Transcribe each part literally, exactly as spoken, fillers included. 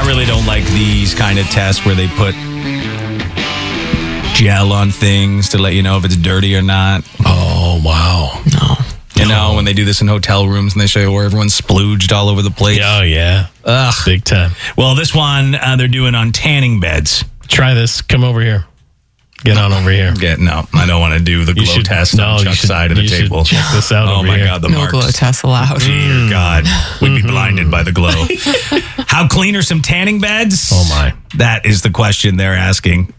really don't like these kind of tests where they put gel on things to let you know if it's dirty or not. Oh, wow. No. You know, when they do this in hotel rooms and they show you where everyone's splooged all over the place. Oh, yeah. Ugh. Big time. Well, this one uh, they're doing on tanning beds. Try this. Come over here. Get on over here. Get, no, I don't want to do the glow should, test no, on Chuck's should, side of the you table. Check this out Oh over my here. God, the No marks. glow test allowed. Dear God, we'd be blinded by the glow. How clean are some tanning beds? Oh, my. That is the question they're asking.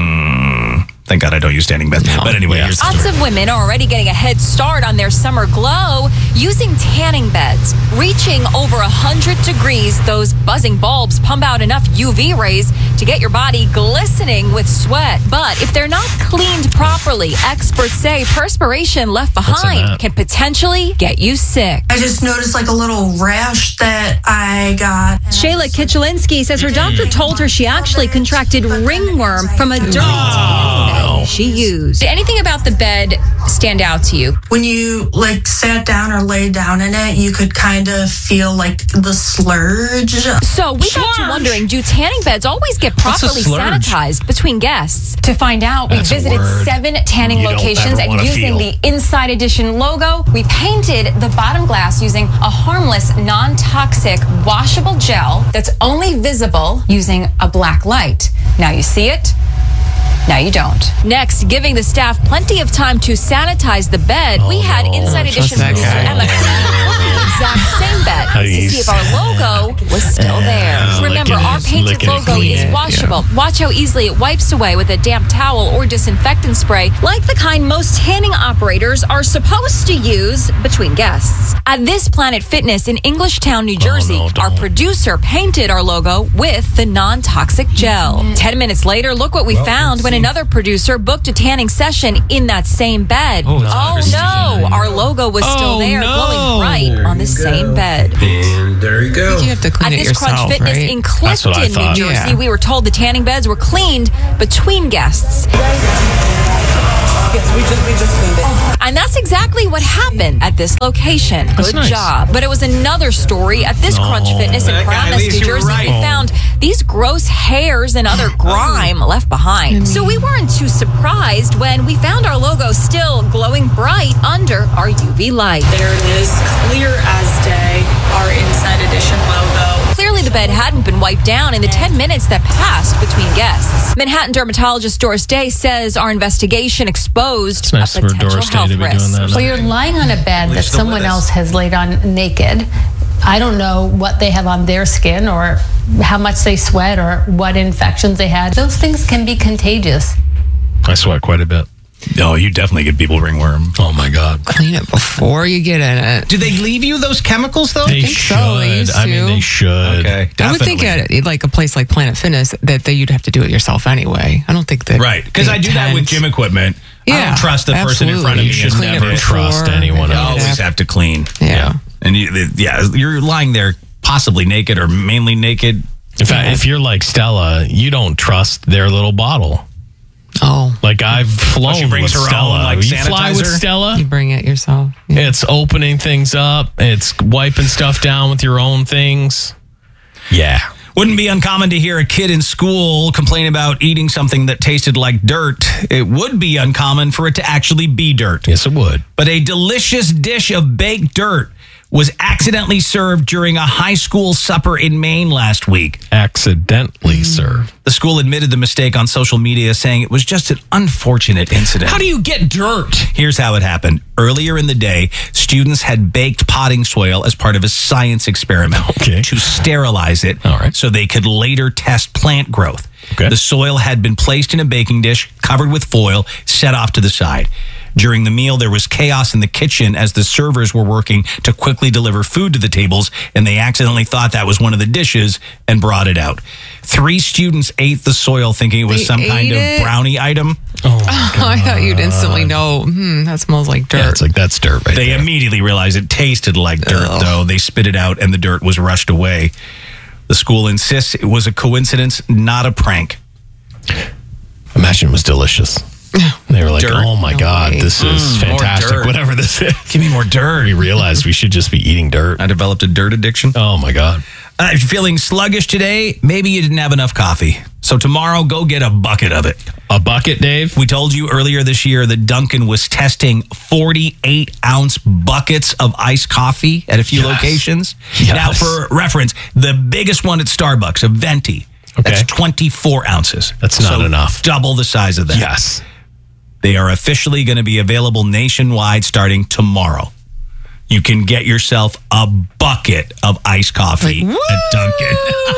Mm, thank God I don't use tanning beds. No. But anyway, Yeah. here's the Lots story. of women are already getting a head start on their summer glow using tanning beds. Reaching over one hundred degrees, those buzzing bulbs pump out enough U V rays to get your body glistening with sweat. But if they're not cleaned properly, experts say perspiration left in behind that? can potentially get you sick. I just noticed like a little rash that I got. Shayla Kichelinski says her doctor told her she actually contracted ringworm from a dirty tanning bed she used. Did anything about the bed stand out to you? When you like sat down or laid down in it, you could kind of feel like the slurge. So we got to wondering, do tanning beds always get What's a properly slurge? sanitized between guests? To find out, we That's a visited word seven tanning you don't locations ever and wanna using feel. the Inside Edition logo, we painted the bottom glass using a harmless, non-toxic, washable gel that's only visible using a black light. Now you see it. Now you don't. Next, giving the staff plenty of time to sanitize the bed, we had no. Inside Edition that producer guy. Emma look at the exact same bed How to you see if our logo was still there. Yeah, Remember, licking our it, painted licking it logo clean. is washable. Watch how easily it wipes away with a damp towel or disinfectant spray, like the kind most tanning operators are supposed to use between guests. At This Planet Fitness in Englishtown, New Jersey, no, our don't. producer painted our logo with the non-toxic gel. Ten minutes later, look what we found when another producer booked a tanning session in that same bed. Oh, it's no, our logo was still Oh, there, no. glowing bright on the same bed. And there you go. You have to clean At it this Crunch yourself, Fitness right? in That's what I Clifton, New thought. Jersey, Yeah. we were told the tanning beds were cleaned between guests. Yes, we just we just cleaned it. And that's exactly what happened at this location. That's Good nice. job. But it was another story at this No. Crunch Fitness in That guy, at Paramus, least New you were Jersey. right. We found these gross hairs and other grime left behind. So we weren't too surprised when we found our logo still glowing bright under our U V light. There it is, clear as day. Our Inside Edition logo. Clearly, the bed hadn't been wiped down in the ten minutes that passed between guests. Manhattan dermatologist Doris Day says our investigation exposed It's nice a for potential Doris Day health to be risk. doing that. Well, you're lying on a bed that still someone with us. else has laid on naked. I don't know what they have on their skin or how much they sweat or what infections they had. Those things can be contagious. I sweat quite a bit. No, you definitely get people ringworm. Oh, my God. Clean it before you get in it. Do they leave you those chemicals, though? They think should. so. They used I mean, to. they should. Okay, I would think definitely. at like a place like Planet Fitness that, that you'd have to do it yourself anyway. I don't think that. Right, because they I do that with attend- gym equipment. I Yeah, don't trust the person in front of absolutely. me. You should and clean it never before. trust anyone You else. always have to clean. Yeah. And you, the, yeah, you're lying there possibly naked or mainly naked. In fact, if you're like Stella, you don't trust their little bottle. Oh, Like I've flown she brings with her Stella. own, like, you fly with sanitizer? Stella. you bring it yourself. Yeah. It's opening things up. It's wiping stuff down with your own things. Yeah. Wouldn't be uncommon to hear a kid in school complain about eating something that tasted like dirt. It would be uncommon for it to actually be dirt. Yes, it would. But a delicious dish of baked dirt was accidentally served during a high school supper in Maine last week. Accidentally served. The school admitted the mistake on social media, saying it was just an unfortunate incident. How do you get dirt? Here's how it happened. Earlier in the day, students had baked potting soil as part of a science experiment Okay. to sterilize it All right. so they could later test plant growth. Okay. The soil had been placed in a baking dish, covered with foil, set off to the side. During the meal, there was chaos in the kitchen as the servers were working to quickly deliver food to the tables, and they accidentally thought that was one of the dishes and brought it out. Three students ate the soil thinking it was They some kind ate of it? brownie item. Oh, my Oh, I thought you'd instantly know. Hmm, that smells like dirt. Yeah, it's like that's dirt right They there. immediately realized it tasted like dirt, Ugh. though. They spit it out and the dirt was rushed away. The school insists it was a coincidence, not a prank. Imagine it was delicious. They were like, Dirt? oh my No God, way. this is Mm, more fantastic. dirt. Whatever this is. Give me more dirt. We realized we should just be eating dirt. I developed a dirt addiction. Oh my God. Uh, if you're feeling sluggish today, maybe you didn't have enough coffee. So tomorrow, go get a bucket of it. A bucket, Dave? We told you earlier this year that Dunkin' was testing forty-eight ounce buckets of iced coffee at a few Yes. locations. Yes. Now, for reference, the biggest one at Starbucks, a Venti, that's Okay. twenty-four ounces. That's not So enough. Double the size of that. Yes. They are officially going to be available nationwide starting tomorrow. You can get yourself a bucket of iced coffee at Dunkin'.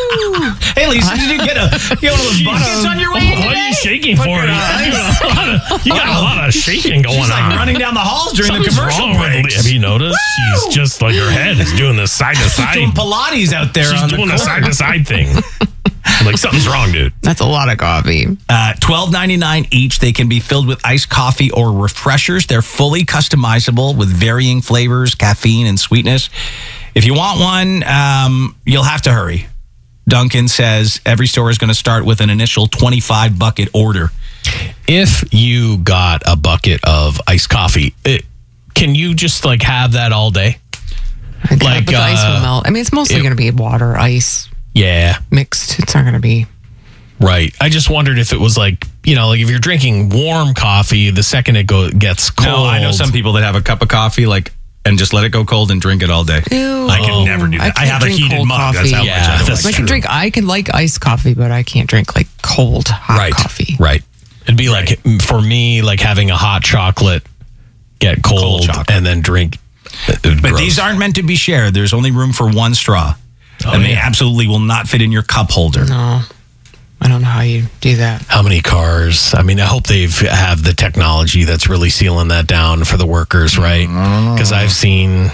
Hey, Lisa, did you get a you got one of those buckets on your way? What are you shaking for? You got a lot of, you got a lot of shaking going She's like on. running down the halls during Something's the commercial wrong with breaks. Lee. Have you noticed? She's just like her head is doing this side to She's side. doing Pilates out there She's on doing the the side to side thing. Like something's wrong, dude. That's a lot of coffee. Uh, twelve ninety-nine each. They can be filled with iced coffee or refreshers. They're fully customizable with varying flavors, caffeine, and sweetness. If you want one, um, you'll have to hurry. Dunkin' says every store is going to start with an initial twenty-five bucket order. If you got a bucket of iced coffee, it, can you just like have that all day? Like, Like, but the ice uh, will melt. I mean, it's mostly it- going to be water, ice Yeah. mixed. It's not going to be. Right. I just wondered if it was like, you know, like if you're drinking warm coffee, the second it go gets cold. No, I know some people that have a cup of coffee like and just let it go cold and drink it all day. Ew. I can never do I that. I, can't have a drink heated cold mug. That's coffee. how Yeah, much I don't that's like I can it. drink. I can like iced coffee, but I can't drink like cold hot Right. coffee. Right. It'd be like for me, like having a hot chocolate get cold, Cold chocolate. and then drink. But these aren't meant to be shared. There's only room for one straw. Oh, and they yeah. absolutely will not fit in your cup holder. No, I don't know how you do that. How many cars? I mean, I hope they have the technology that's really sealing that down for the workers, right? Because I've seen,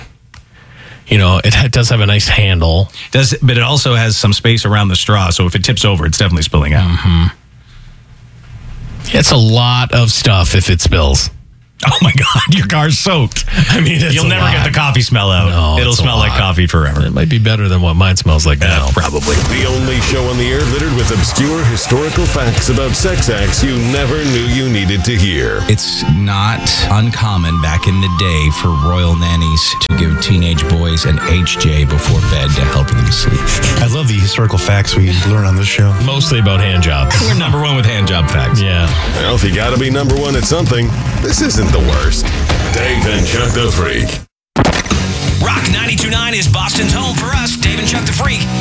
you know, it ha- does have a nice handle. Does but it also has some space around the straw, so if it tips over, it's definitely spilling out. Mm-hmm. It's a lot of stuff if it spills. Oh my God, your car's soaked. I mean, it's You'll a never lot. get the coffee smell out. No, It'll it's a smell like lot. coffee forever. It might be better than what mine smells like now. Uh, probably. The only show on the air littered with obscure historical facts about sex acts you never knew you needed to hear. It's not uncommon back in the day for royal nannies to give teenage boys an H J before bed to help them sleep. I love the historical facts we learn on this show. Mostly about hand jobs. We're number one with hand job facts. Yeah. Well, if you gotta be number one at something, this isn't the worst. Dave and Chuck the Freak. Rock ninety-two point nine is Boston's home for us, Dave and Chuck the Freak.